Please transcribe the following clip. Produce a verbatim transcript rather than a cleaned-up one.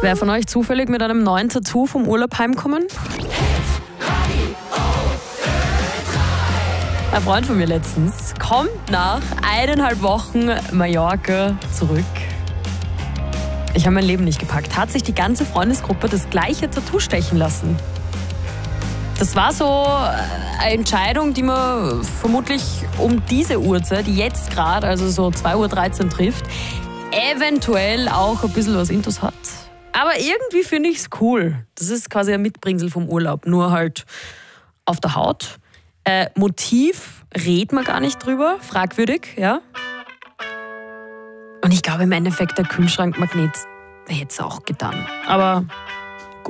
Wer von euch zufällig mit einem neuen Tattoo vom Urlaub heimkommen? Ein Freund von mir letztens kommt nach eineinhalb Wochen Mallorca zurück. Ich habe mein Leben nicht gepackt. Hat sich die ganze Freundesgruppe das gleiche Tattoo stechen lassen. Das war so eine Entscheidung, die man vermutlich um diese Uhrzeit, die jetzt gerade, also so zwei Uhr dreizehn trifft, eventuell auch ein bisschen was Intus hat. Aber irgendwie finde ich es cool. Das ist quasi ein Mitbringsel vom Urlaub, nur halt auf der Haut. Äh, Motiv redet man gar nicht drüber, fragwürdig, ja. Und ich glaube im Endeffekt der Kühlschrankmagnet hätte es auch getan. Aber